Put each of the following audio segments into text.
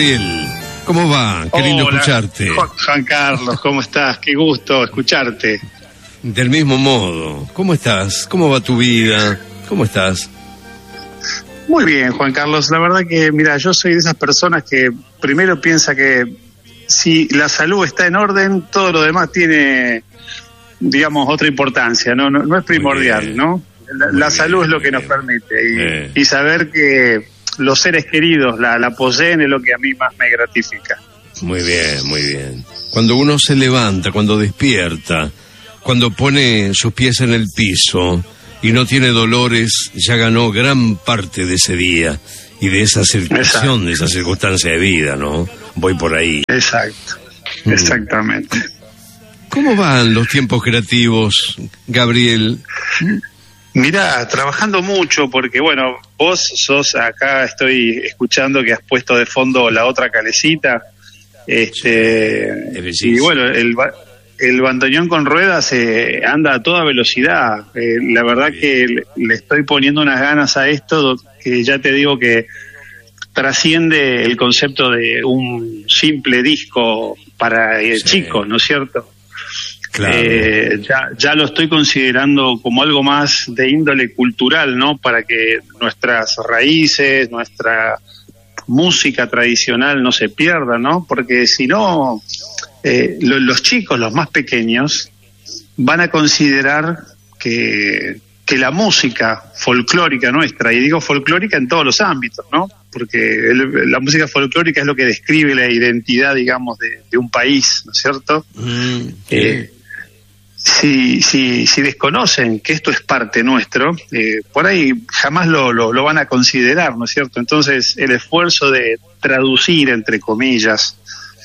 Gabriel. ¿Cómo va? Qué lindo escucharte. Juan Carlos, ¿cómo estás? Qué gusto escucharte. Del mismo modo. ¿Cómo estás? ¿Cómo va tu vida? ¿Cómo estás? Muy bien, Juan Carlos. La verdad que, mira, yo soy de esas personas que primero piensa que si la salud está en orden, todo lo demás tiene, digamos, otra importancia. No es primordial, ¿no? La salud es lo que nos permite. Y saber que los seres queridos la poseen es lo que a mí más me gratifica. Muy bien, muy bien. Cuando uno se levanta, cuando despierta, cuando pone sus pies en el piso y no tiene dolores, ya ganó gran parte de ese día y de esa circunstancia, de esa circunstancia de vida, ¿no? Voy por ahí. Exacto, exactamente. ¿Cómo van los tiempos creativos, Gabriel? Mira, trabajando mucho porque, bueno, vos sos, acá estoy escuchando que has puesto de fondo La Otra Calecita, y bueno, el bandoneón con ruedas anda a toda velocidad. La verdad que le estoy poniendo unas ganas a esto que ya te digo que trasciende el concepto de un simple disco para chicos, ¿no es cierto? Claro. Ya lo estoy considerando como algo más de índole cultural, ¿no? Para que nuestras raíces, nuestra música tradicional no se pierda, ¿no? Porque si no, los chicos, los más pequeños, van a considerar que la música folclórica nuestra, y digo folclórica en todos los ámbitos, ¿no? Porque la música folclórica es lo que describe la identidad, digamos, de un país, ¿no es cierto? Si desconocen que esto es parte nuestro, por ahí jamás lo van a considerar, ¿no es cierto? Entonces, el esfuerzo de traducir, entre comillas,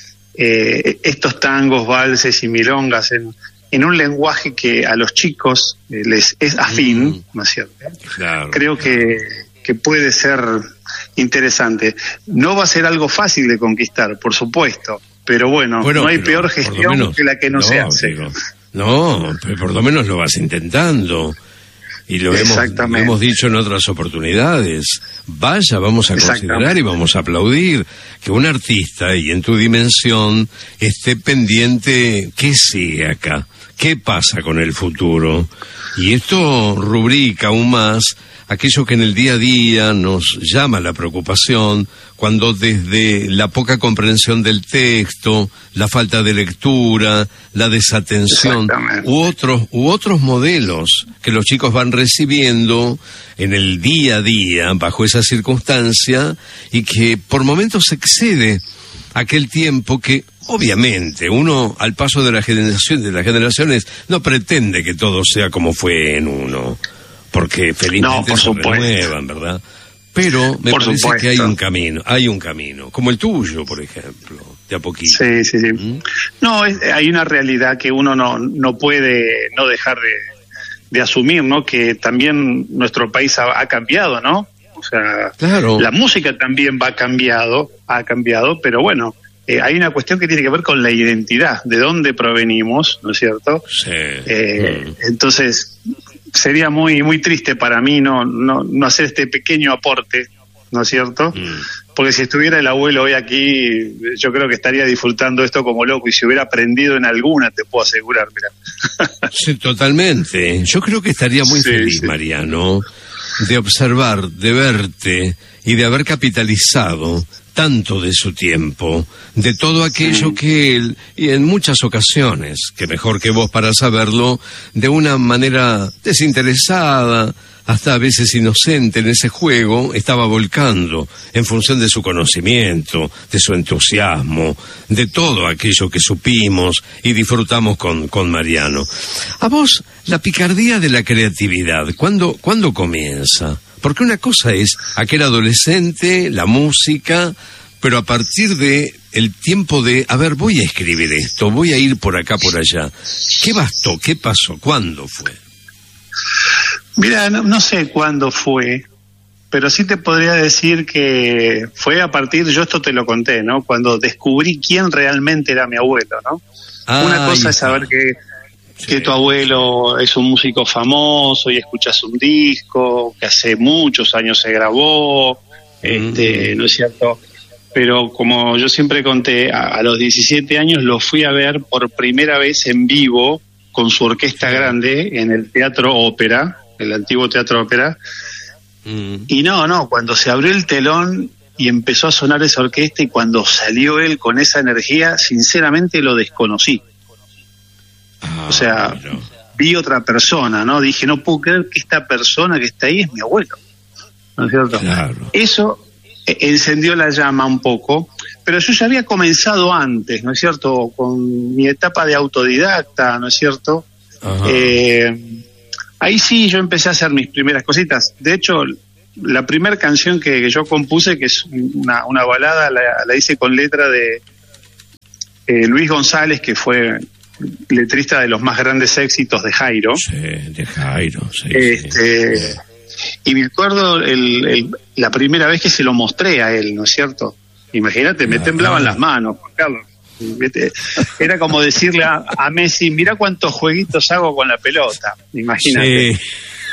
estos tangos, valses y milongas en un lenguaje que a los chicos les es afín, ¿no es cierto? Claro. Creo que puede ser interesante. No va a ser algo fácil de conquistar, por supuesto, pero bueno, no hay peor gestión que la que no se hace. No, pero por lo menos lo vas intentando. Y lo hemos dicho en otras oportunidades. Vaya, vamos a considerar y vamos a aplaudir que un artista, y en tu dimensión, esté pendiente qué sigue acá, qué pasa con el futuro. Y esto rubrica aún más aquello que en el día a día nos llama la preocupación, cuando desde la poca comprensión del texto, la falta de lectura, la desatención u otros modelos que los chicos van recibiendo en el día a día bajo esa circunstancia, y que por momentos excede aquel tiempo que obviamente uno, al paso de las generaciones, no pretende que todo sea como fue en uno, porque felizmente se renuevan, ¿verdad? Pero me parece que hay un camino, como el tuyo, por ejemplo, de a poquito. Sí. No, hay una realidad que uno no puede no dejar de asumir, ¿no? Que también nuestro país ha cambiado, ¿no? O sea, claro, la música también ha cambiado, pero bueno, hay una cuestión que tiene que ver con la identidad, de dónde provenimos, ¿no es cierto? Sí. Entonces, sería muy muy triste para mí no hacer este pequeño aporte, ¿no es cierto? Porque si estuviera el abuelo hoy aquí, yo creo que estaría disfrutando esto como loco, y si hubiera aprendido en alguna, te puedo asegurar, mira. Sí, totalmente. Yo creo que estaría muy feliz, Mariano, de observar, de verte y de haber capitalizado tanto de su tiempo, de todo aquello que él, y en muchas ocasiones, que mejor que vos para saberlo, de una manera desinteresada, hasta a veces inocente en ese juego, estaba volcando en función de su conocimiento, de su entusiasmo, de todo aquello que supimos y disfrutamos con Mariano. A vos, la picardía de la creatividad, ¿cuándo comienza? Porque una cosa es aquel adolescente, la música, pero a partir de el tiempo de, a ver, voy a escribir esto, voy a ir por acá, por allá. ¿Qué bastó? ¿Qué pasó? ¿Cuándo fue? Mira, no sé cuándo fue, pero sí te podría decir que fue a partir, yo esto te lo conté, ¿no? Cuando descubrí quién realmente era mi abuelo, ¿no? Una cosa es saber que tu abuelo es un músico famoso y escuchas un disco que hace muchos años se grabó, ¿no es cierto? pero como yo siempre conté, a los 17 años lo fui a ver por primera vez en vivo con su orquesta grande en el Teatro Ópera, el antiguo Teatro Ópera. Y cuando se abrió el telón y empezó a sonar esa orquesta, y cuando salió él con esa energía, sinceramente lo desconocí. O sea, vi otra persona, ¿no? Dije, no puedo creer que esta persona que está ahí es mi abuelo, ¿no es cierto? Claro. Eso encendió la llama un poco, pero yo ya había comenzado antes, ¿no es cierto? Con mi etapa de autodidacta, ¿no es cierto? Ahí sí yo empecé a hacer mis primeras cositas. De hecho, la primera canción que yo compuse, que es una balada, la hice con letra de Luis González, que fue letrista de los más grandes éxitos de Jairo. Sí, de Jairo, sí. Y me acuerdo la primera vez que se lo mostré a él, ¿no es cierto? Imagínate, me temblaban las manos, Juan Carlos. Era como decirle a Messi, mira cuántos jueguitos hago con la pelota, imagínate. Sí.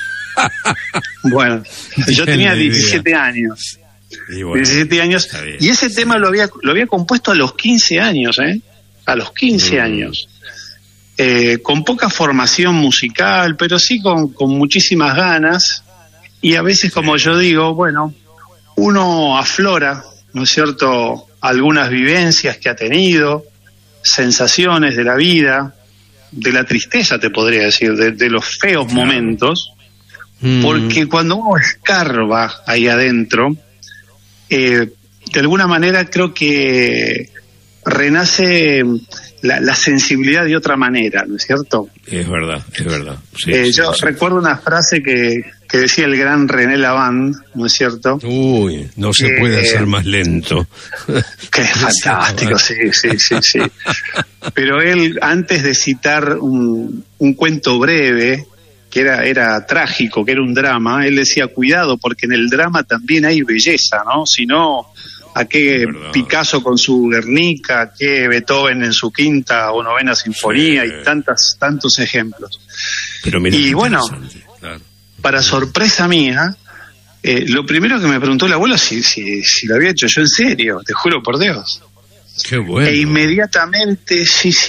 Bueno, yo tenía 17 años. Y bueno, 17 años, y ese tema lo había compuesto a los 15 años, a los 15 años. Con poca formación musical, pero sí con muchísimas ganas, y a veces, como yo digo, bueno, uno aflora, ¿no es cierto?, algunas vivencias que ha tenido, sensaciones de la vida, de la tristeza, te podría decir, de los feos momentos, porque cuando uno escarba ahí adentro, de alguna manera creo que renace la sensibilidad de otra manera, ¿no es cierto? Es verdad. Sí, yo recuerdo una frase que decía el gran René Lavand, ¿no es cierto? Uy, no se puede hacer más lento. Que es fantástico, sí. Pero él, antes de citar un cuento breve, que era trágico, que era un drama, él decía, cuidado, porque en el drama también hay belleza, ¿no? Si no, ¿a qué Picasso con su Guernica, a qué Beethoven en su quinta o novena sinfonía, y tantos ejemplos? Pero mira, y bueno, claro, para sorpresa mía, lo primero que me preguntó el abuelo si lo había hecho yo en serio, te juro por Dios. Qué bueno. E inmediatamente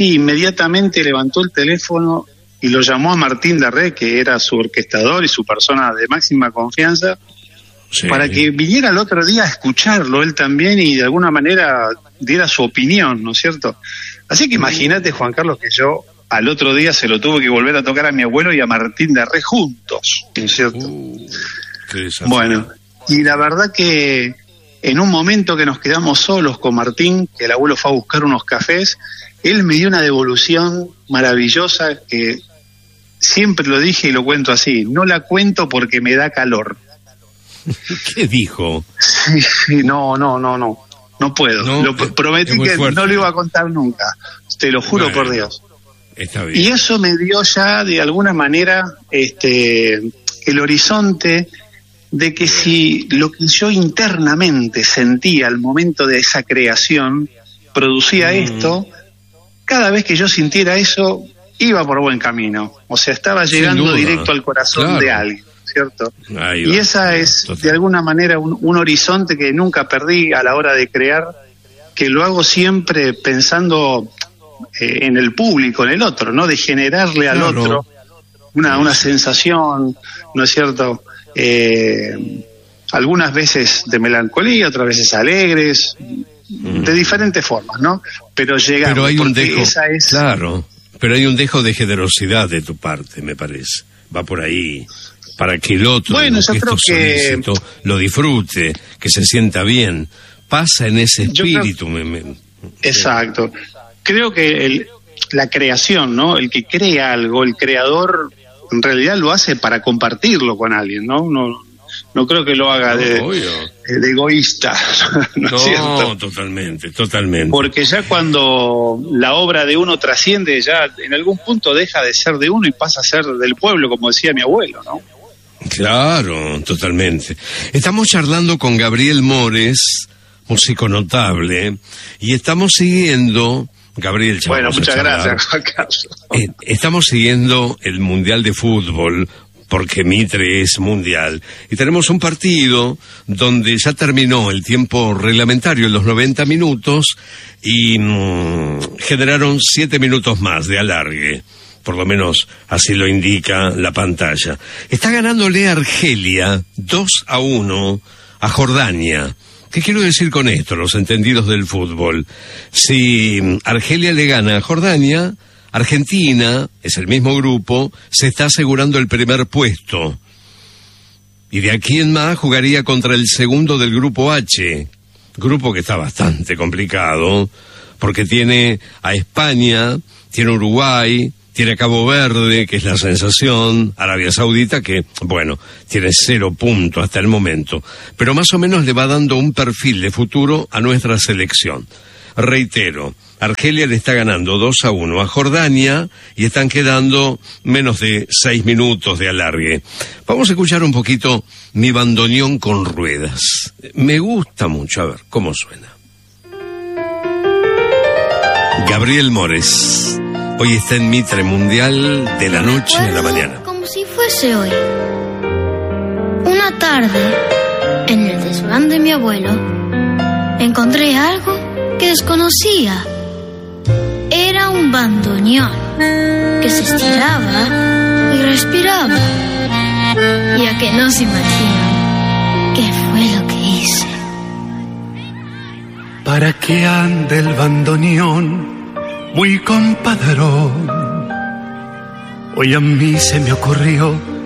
levantó el teléfono y lo llamó a Martín Darré, que era su orquestador y su persona de máxima confianza, para que viniera el otro día a escucharlo él también y de alguna manera diera su opinión, ¿no es cierto? Así que imagínate, Juan Carlos, que yo al otro día se lo tuve que volver a tocar a mi abuelo y a Martín Darré juntos, ¿no es cierto? Bueno, y la verdad que en un momento que nos quedamos solos con Martín, que el abuelo fue a buscar unos cafés, él me dio una devolución maravillosa que siempre lo dije y lo cuento así, no la cuento porque me da calor. ¿Qué dijo? Sí, no puedo. No, prometí que no lo iba a contar nunca, te lo juro por Dios. Está bien. Y eso me dio ya de alguna manera el horizonte de que si lo que yo internamente sentía al momento de esa creación producía esto, cada vez que yo sintiera eso iba por buen camino, o sea, estaba llegando directo al corazón de alguien, ¿cierto? Y esa es de alguna manera un horizonte que nunca perdí a la hora de crear, que lo hago siempre pensando en el público, en el otro, ¿no? De generarle al otro una sensación, ¿no es cierto? Algunas veces de melancolía, otras veces alegres, de diferentes formas, ¿no? Pero llegar, pero hay un dejo, esa es... claro, pero hay un dejo de generosidad de tu parte, me parece. Va por ahí, para que el otro, bueno, yo creo que lo disfrute, que se sienta bien. Pasa en ese espíritu. Exacto. Creo que la creación, ¿no? El que crea algo, el creador, en realidad lo hace para compartirlo con alguien, ¿no? No creo que lo haga de egoísta. No, totalmente. Porque ya cuando la obra de uno trasciende, ya en algún punto deja de ser de uno y pasa a ser del pueblo, como decía mi abuelo, ¿no? Claro, totalmente. Estamos charlando con Gabriel Mores, músico notable, y estamos siguiendo... Gabriel, bueno, muchas gracias, Juan Carlos. Estamos siguiendo el Mundial de Fútbol porque Mitre es mundial. Y tenemos un partido donde ya terminó el tiempo reglamentario, los 90 minutos, y generaron 7 minutos más de alargue. Por lo menos así lo indica la pantalla. Está ganándole Argelia 2-1 a Jordania. ¿Qué quiero decir con esto, los entendidos del fútbol? Si Argelia le gana a Jordania, Argentina, es el mismo grupo, se está asegurando el primer puesto. Y de aquí en más jugaría contra el segundo del grupo H, grupo que está bastante complicado, porque tiene a España, tiene Uruguay, tiene Cabo Verde, que es la sensación, Arabia Saudita, que, bueno, tiene 0 puntos hasta el momento, pero más o menos le va dando un perfil de futuro a nuestra selección. Reitero, Argelia le está ganando 2-1 a Jordania y están quedando menos de 6 minutos de alargue. Vamos a escuchar un poquito Mi bandoneón con ruedas. Me gusta mucho, a ver cómo suena. Gabriel Mores. Hoy está en Mitre Mundial de la noche a la mañana. Como si fuese hoy. Una tarde, en el desván de mi abuelo, encontré algo que desconocía. Era un bandoneón que se estiraba y respiraba. Y a que no se imaginan qué fue lo que hice. ¿Para qué ande el bandoneón? Muy compadrón, hoy a mí se me ocurrió